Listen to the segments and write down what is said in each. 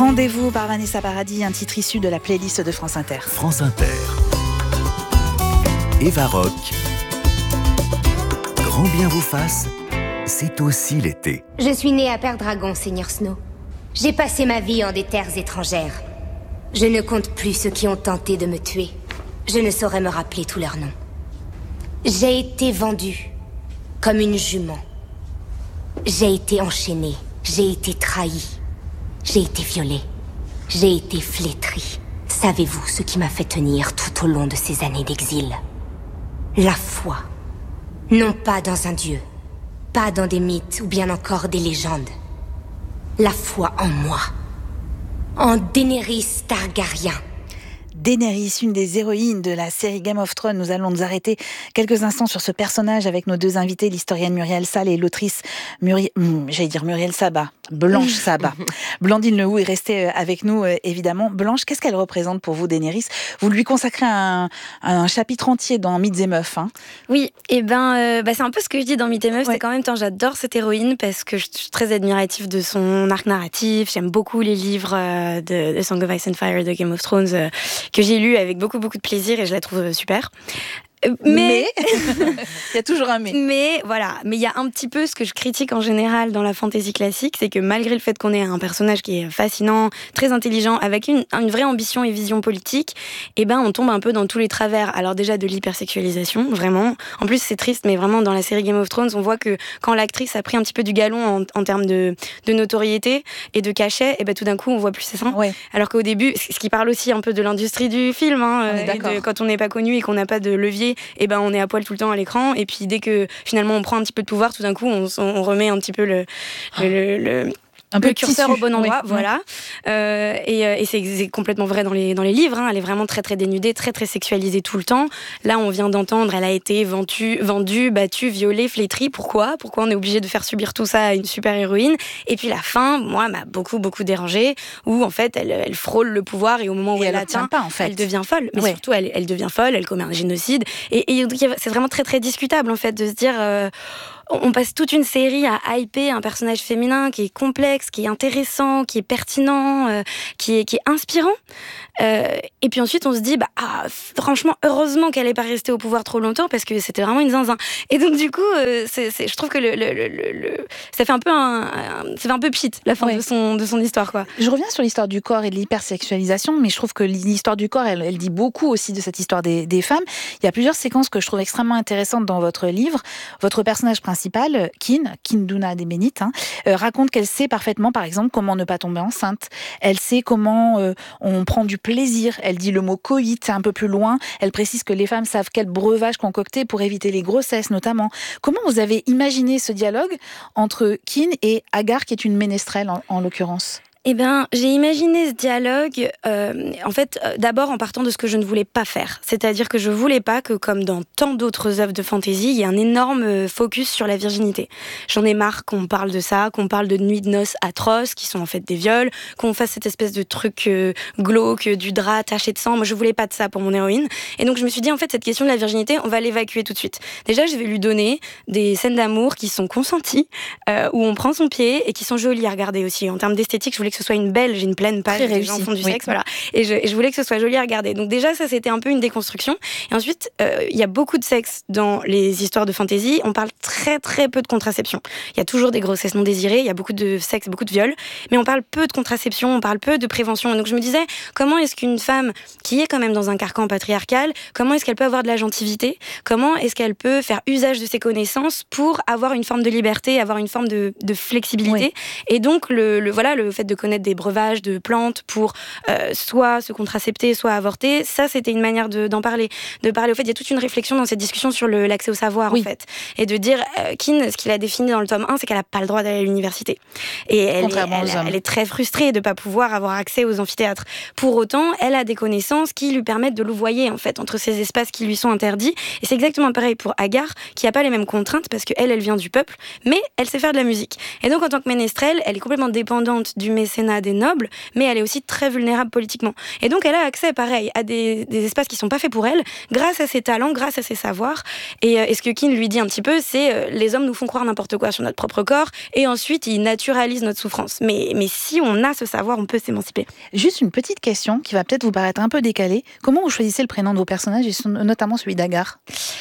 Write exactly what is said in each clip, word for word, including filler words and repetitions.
Rendez-vous par Vanessa Paradis, un titre issu de la playlist de France Inter. France Inter. Eva Rock. Grand bien vous fasse, c'est aussi l'été. Je suis née à Perdragon, Seigneur Snow. J'ai passé ma vie en des terres étrangères. Je ne compte plus ceux qui ont tenté de me tuer. Je ne saurais me rappeler tous leurs noms. J'ai été vendue comme une jument. J'ai été enchaînée. J'ai été trahie. J'ai été violée. J'ai été flétrie. Savez-vous ce qui m'a fait tenir tout au long de ces années d'exil? La foi. Non pas dans un dieu, pas dans des mythes ou bien encore des légendes. La foi en moi. En Daenerys Targaryen. Daenerys, une des héroïnes de la série Game of Thrones. Nous allons nous arrêter quelques instants sur ce personnage avec nos deux invités, l'historienne Muriel Salles et l'autrice Muriel, j'allais dire Muriel Sabat, Blanche Sabat. Blandine Lehoux est restée avec nous, évidemment. Blanche, qu'est-ce qu'elle représente pour vous, Daenerys? Vous lui consacrez un, un chapitre entier dans Mythes et Meufs. Hein. Oui, et ben, euh, bah, c'est un peu ce que je dis dans Mythes et Meufs, ouais. c'est qu'en même temps, j'adore cette héroïne parce que je suis très admirative de son arc narratif. J'aime beaucoup les livres euh, de, de Song of Ice and Fire, de Game of Thrones, euh, que j'ai lu avec beaucoup beaucoup de plaisir et je la trouve super. Mais il y a toujours un mais. Mais voilà, mais il y a un petit peu ce que je critique en général dans la fantasy classique, c'est que malgré le fait qu'on ait un personnage qui est fascinant, très intelligent, avec une, une vraie ambition et vision politique, eh ben on tombe un peu dans tous les travers. Alors déjà de l'hypersexualisation, vraiment. En plus c'est triste, mais vraiment dans la série Game of Thrones, on voit que quand l'actrice a pris un petit peu du galon en, en termes de, de notoriété et de cachet, eh ben tout d'un coup on voit plus ses seins. Ouais. Alors qu'au début, ce qui parle aussi un peu de l'industrie du film, hein, on est d'accord. et de, quand on n'est pas connu et qu'on n'a pas de levier, et ben on est à poil tout le temps à l'écran, et puis dès que finalement on prend un petit peu de pouvoir, tout d'un coup on, on remet un petit peu le, le, le, le un peu le curseur tissu. au bon endroit, oui. voilà. Euh, et, et c'est, c'est complètement vrai dans les, dans les livres, hein. Elle est vraiment très très dénudée, très très sexualisée tout le temps. Là, on vient d'entendre, elle a été vendue, vendue battue, violée, flétrie. Pourquoi Pourquoi on est obligé de faire subir tout ça à une super héroïne? Et puis la fin, moi, m'a beaucoup beaucoup dérangée, où en fait, elle, elle frôle le pouvoir, et au moment où et elle, elle atteint, pas, en fait. elle devient folle. Mais ouais. surtout, elle, elle devient folle, elle commet un génocide. Et, et c'est vraiment très très discutable, en fait, de se dire... Euh, on passe toute une série à hyper un personnage féminin qui est complexe, qui est intéressant, qui est pertinent, euh, qui est, qui est inspirant. Euh, et puis ensuite, on se dit, bah, ah, franchement, heureusement qu'elle n'est pas restée au pouvoir trop longtemps, parce que c'était vraiment une zinzin. Et donc, du coup, euh, c'est, c'est, je trouve que le, le, le, le, ça fait un peu un, un, ça fait un peu pchit, la fin ouais. de, son, de son histoire, quoi. Je reviens sur l'histoire du corps et de l'hypersexualisation, mais je trouve que l'histoire du corps, elle, elle dit beaucoup aussi de cette histoire des, des femmes. Il y a plusieurs séquences que je trouve extrêmement intéressantes dans votre livre. Votre personnage principal, Kin, Kinduna des Bénites, hein, euh, raconte qu'elle sait parfaitement, par exemple, comment ne pas tomber enceinte. Elle sait comment euh, on prend du plaisir. Elle dit le mot coït, c'est un peu plus loin. Elle précise que les femmes savent quel breuvage concocter pour éviter les grossesses, notamment. Comment vous avez imaginé ce dialogue entre Kin et Hagar, qui est une ménestrelle, en, en l'occurrence ? Eh bien, j'ai imaginé ce dialogue, euh, en fait, euh, d'abord en partant de ce que je ne voulais pas faire. C'est-à-dire que je voulais pas que, comme dans tant d'autres œuvres de fantasy, il y ait un énorme focus sur la virginité. J'en ai marre qu'on parle de ça, qu'on parle de nuits de noces atroces, qui sont en fait des viols, qu'on fasse cette espèce de truc euh, glauque, du drap taché de sang. Moi, je voulais pas de ça pour mon héroïne. Et donc, je me suis dit, en fait, cette question de la virginité, on va l'évacuer tout de suite. Déjà, je vais lui donner des scènes d'amour qui sont consenties, euh, où on prend son pied et qui sont jolies à regarder aussi. En termes d'esthétique, je voulais que ce soit une belle, j'ai une pleine page des gens font du oui. sexe, voilà. Et je, et je voulais que ce soit joli à regarder. Donc déjà, ça, c'était un peu une déconstruction. Et ensuite, euh, il y a beaucoup de sexe dans les histoires de fantasy. On parle très, très peu de contraception. Il y a toujours des grossesses non désirées, il y a beaucoup de sexe, beaucoup de viols, mais on parle peu de contraception, on parle peu de prévention. Et donc je me disais, comment est-ce qu'une femme qui est quand même dans un carcan patriarcal, comment est-ce qu'elle peut avoir de la gentilité? Comment est-ce qu'elle peut faire usage de ses connaissances pour avoir une forme de liberté, avoir une forme de, de flexibilité? Oui. Et donc, le, le, voilà, le fait de connaître des breuvages de plantes pour euh, soit se contracepter, soit avorter, ça c'était une manière de, d'en parler. De parler, au fait, il y a toute une réflexion dans cette discussion sur le, l'accès au savoir, oui. en fait. Et de dire, euh, Kin, ce qu'il a défini dans le tome un, c'est qu'elle n'a pas le droit d'aller à l'université. Et elle, est, elle, elle est très frustrée de ne pas pouvoir avoir accès aux amphithéâtres. Pour autant, elle a des connaissances qui lui permettent de louvoyer, en fait, entre ces espaces qui lui sont interdits. Et c'est exactement pareil pour Hagar, qui n'a pas les mêmes contraintes, parce qu'elle, elle vient du peuple, mais elle sait faire de la musique. Et donc, en tant que ménestrel, elle est complètement dépendante du message mécénat des nobles, mais elle est aussi très vulnérable politiquement. Et donc, elle a accès, pareil, à des, des espaces qui sont pas faits pour elle, grâce à ses talents, grâce à ses savoirs. Et, euh, et ce que Keane lui dit un petit peu, c'est euh, les hommes nous font croire n'importe quoi sur notre propre corps, et ensuite, ils naturalisent notre souffrance. Mais, mais si on a ce savoir, on peut s'émanciper. Juste une petite question qui va peut-être vous paraître un peu décalée. Comment vous choisissez le prénom de vos personnages, et notamment celui d'Agar ?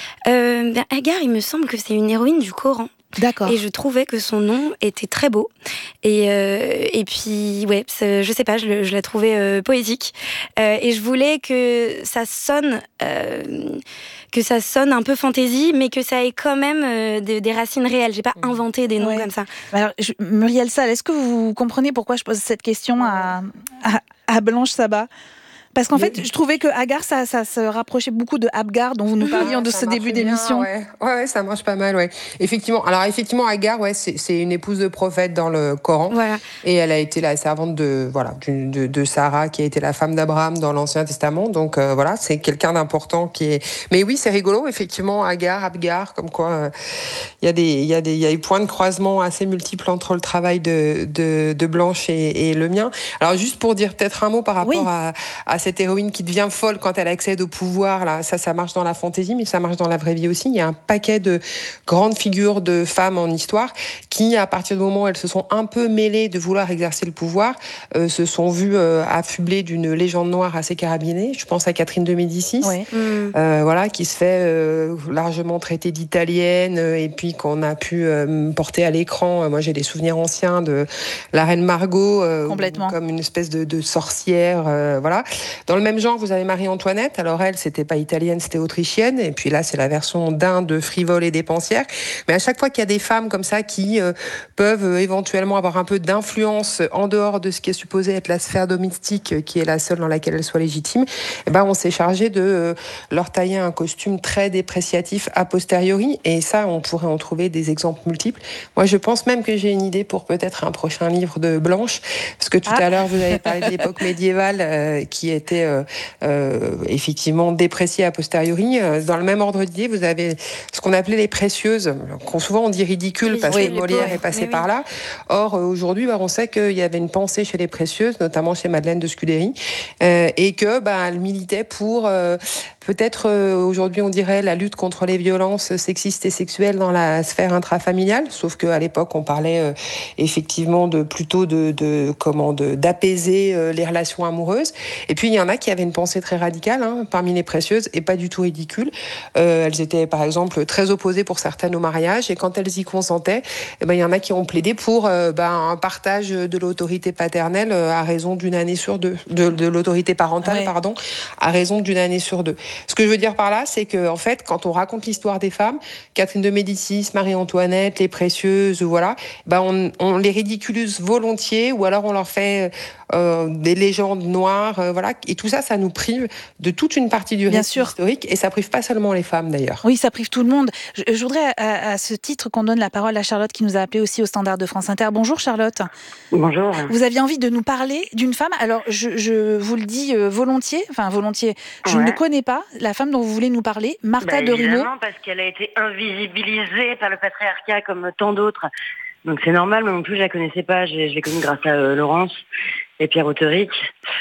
euh, ben, Agar, il me semble que c'est une héroïne du Coran. D'accord. Et je trouvais que son nom était très beau. Et, euh, et puis, ouais, je sais pas, je, le, je la trouvais euh, poétique. Euh, et je voulais que ça sonne, euh, que ça sonne un peu fantaisie, mais que ça ait quand même euh, de, des racines réelles. J'ai pas inventé des noms ouais. comme ça. Alors, je, Muriel Salles, est-ce que vous comprenez pourquoi je pose cette question à, à, à Blanche Sabat ? Parce qu'en fait, je trouvais que Agar, ça, ça se rapprochait beaucoup de Abgar, dont vous nous parliez ah, de ce début bien, d'émission. Ouais. ouais, ouais, ça marche pas mal, ouais. Effectivement, alors effectivement, Agar, ouais, c'est, c'est une épouse de prophète dans le Coran, voilà. Et elle a été la servante de, voilà, de, de Sarah, qui a été la femme d'Abraham dans l'Ancien Testament. Donc euh, voilà, c'est quelqu'un d'important qui est. Mais oui, c'est rigolo, effectivement, Agar, Abgar, comme quoi il euh, y a des, il y a des, il y a des points de croisement assez multiples entre le travail de, de, de Blanche et, et le mien. Alors juste pour dire peut-être un mot par rapport oui. à, à cette héroïne qui devient folle quand elle accède au pouvoir, là, ça, ça marche dans la fantaisie, mais ça marche dans la vraie vie aussi. Il y a un paquet de grandes figures de femmes en histoire qui, à partir du moment où elles se sont un peu mêlées de vouloir exercer le pouvoir, euh, se sont vues euh, affublées d'une légende noire assez carabinée. Je pense à Catherine de Médicis, oui. euh, voilà, qui se fait euh, largement traiter d'italienne, euh, et puis qu'on a pu euh, porter à l'écran. Moi, j'ai des souvenirs anciens de la reine Margot, euh, comme une espèce de, de sorcière, euh, voilà. Dans le même genre, vous avez Marie-Antoinette. Alors elle, c'était pas italienne, c'était autrichienne. Et puis là, c'est la version d'un de frivole et dépensière. Mais à chaque fois qu'il y a des femmes comme ça qui euh, peuvent euh, éventuellement avoir un peu d'influence en dehors de ce qui est supposé être la sphère domestique, euh, qui est la seule dans laquelle elles soient légitimes, eh ben, on s'est chargé de euh, leur tailler un costume très dépréciatif a posteriori. Et ça, on pourrait en trouver des exemples multiples. Moi, je pense même que j'ai une idée pour peut-être un prochain livre de Blanche. Parce que tout ah. à l'heure, vous avez parlé de l'époque médiévale euh, qui était euh, euh, effectivement dépréciée a posteriori. Dans le même ordre d'idée, vous avez ce qu'on appelait les précieuses, qu'on souvent on dit ridicule parce oui, que Molière est passé par oui. là. Or, aujourd'hui, bah, on sait qu'il y avait une pensée chez les précieuses, notamment chez Madeleine de Scudéry, euh, et que bah, elle militait pour euh, peut-être euh, aujourd'hui on dirait la lutte contre les violences sexistes et sexuelles dans la sphère intrafamiliale, sauf qu'à l'époque on parlait euh, effectivement de plutôt de, de comment de d'apaiser euh, les relations amoureuses. Et puis il y en a qui avaient une pensée très radicale hein, parmi les précieuses et pas du tout ridicule. Euh, elles étaient par exemple très opposées pour certaines au mariage, et quand elles y consentaient, eh ben il y en a qui ont plaidé pour euh, ben, un partage de l'autorité paternelle euh, à raison d'une année sur deux, de, de l'autorité parentale ouais. pardon, à raison d'une année sur deux. Ce que je veux dire par là, c'est que en fait, quand on raconte l'histoire des femmes, Catherine de Médicis, Marie-Antoinette, les précieuses, voilà, ben on, on les ridiculise volontiers, ou alors on leur fait euh, des légendes noires, euh, voilà, et tout ça, ça nous prive de toute une partie du récit historique, et ça prive pas seulement les femmes d'ailleurs. Oui, ça prive tout le monde. Je, je voudrais à, à ce titre qu'on donne la parole à Charlotte qui nous a appelé aussi au Standard de France Inter. Bonjour Charlotte. Bonjour. Vous aviez envie de nous parler d'une femme. Alors je, je vous le dis euh, volontiers, enfin volontiers. Je ouais. ne connais pas la femme dont vous voulez nous parler, Martha bah, de Rimaud. Évidemment, parce qu'elle a été invisibilisée par le patriarcat comme tant d'autres. Donc c'est normal, mais non plus je la connaissais pas. Je, je l'ai connue grâce à euh, Laurence et Pierre Auteric.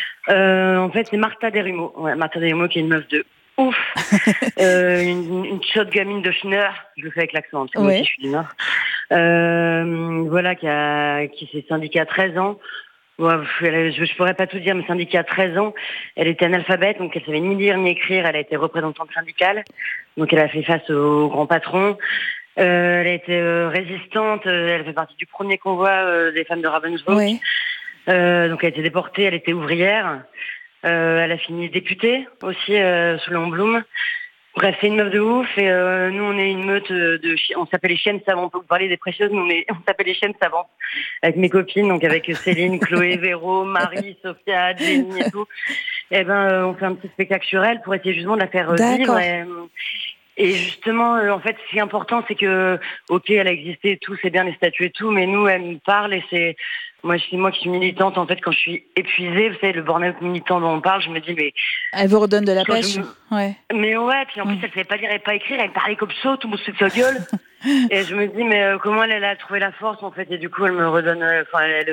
Euh, en fait, c'est Martha de Rimaud. Ouais, Martha de Rimaud qui est une meuf de ouf, euh, une, une chaude gamine de Chineur, je le fais avec l'accent, parce que moi aussi je suis du Nord, euh, voilà, qui, a, qui s'est syndiquée à treize ans. Ouais, elle, je ne pourrais pas tout dire, mais syndiquée à treize ans, elle était analphabète, donc elle savait ni lire ni écrire, elle a été représentante syndicale, donc elle a fait face aux grands patrons. Euh, elle a été euh, résistante, euh, elle fait partie du premier convoi euh, des femmes de Ravensbrück, oui. euh, donc elle a été déportée, elle était ouvrière. Euh, elle a fini députée aussi euh, sous Léon Blum. Bref, c'est une meuf de ouf, et euh, nous on est une meute de, de on s'appelle les chiennes savantes. On peut vous parler des précieuses, nous on, est, on s'appelle les chiennes savantes avec mes copines, donc avec Céline, Chloé, Véro, Marie, Sophia, Jenny et tout. Et ben euh, on fait un petit spectacle sur elle pour essayer justement de la faire euh, vivre. Et, et justement, euh, en fait, ce qui est important, c'est que ok, elle a existé et tout, c'est bien les statues et tout, mais nous elle nous parle, et c'est Moi, je suis moi qui suis militante, en fait, quand je suis épuisée, vous savez, le burn-out militant dont on parle, je me dis, mais... Elle vous redonne de la pêche, me... ouais. Mais ouais, puis en plus, mmh. elle savait pas lire et pas écrire, elle parlait comme ça, tout le monde se sa gueule. Et je me dis, mais euh, comment elle, elle a trouvé la force, en fait, et du coup, elle me redonne... Enfin, euh, elle,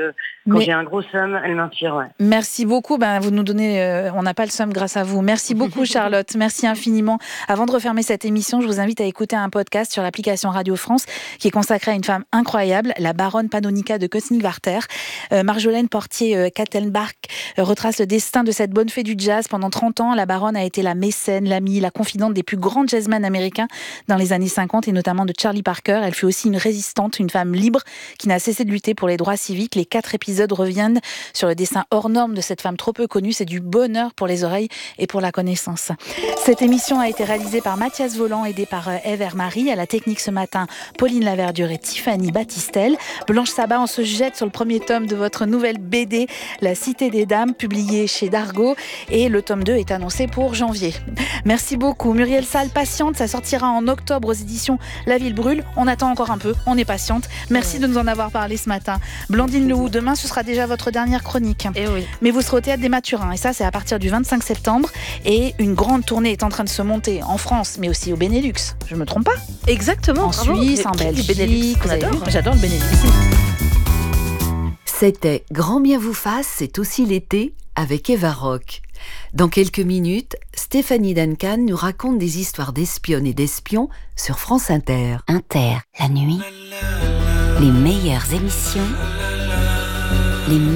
Quand Mais... j'ai un gros seum, elle m'inspire, ouais. Merci beaucoup. Ben, vous nous donnez, euh, on n'a pas le seum grâce à vous. Merci beaucoup, Charlotte. Merci infiniment. Avant de refermer cette émission, je vous invite à écouter un podcast sur l'application Radio France qui est consacré à une femme incroyable, la baronne Pannonica de Königswarter. Euh, Marjolaine Portier-Kattenbach euh, retrace le destin de cette bonne fée du jazz. Pendant trente ans, la baronne a été la mécène, l'amie, la confidente des plus grands jazzmen américains dans les années cinquante et notamment de Charlie Parker. Elle fut aussi une résistante, une femme libre qui n'a cessé de lutter pour les droits civiques. Les quatre épisodes reviennent sur le dessin hors norme de cette femme trop peu connue. C'est du bonheur pour les oreilles et pour la connaissance. Cette émission a été réalisée par Mathias Voland, aidé par Eve Hermary. À la technique ce matin, Pauline Laverdure et Tiffany Battistel. Blanche Sabat, on se jette sur le premier tome de votre nouvelle B D, La Cité des Dames, publiée chez Dargaud. Et le tome deux est annoncé pour janvier. Merci beaucoup. Muriel Salle, patiente, ça sortira en octobre aux éditions La Ville Brûle. On attend encore un peu, on est patiente. Merci de nous en avoir parlé ce matin. Blandine Lehou, demain ce sera déjà votre dernière chronique. Et oui. Mais vous serez au Théâtre des Mathurins et ça c'est à partir du vingt-cinq septembre et une grande tournée est en train de se monter en France mais aussi au Benelux. Je me trompe pas ? Exactement. En bravo. Suisse, en Belgique. Benelux, Vous avez j'adore. vu ? J'adore le Benelux. C'était Grand bien vous fasse, c'est aussi l'été avec Eva Rock. Dans quelques minutes, Stéphanie Duncan nous raconte des histoires d'espionnes et d'espions sur France Inter. Inter, la nuit, les meilleures émissions, les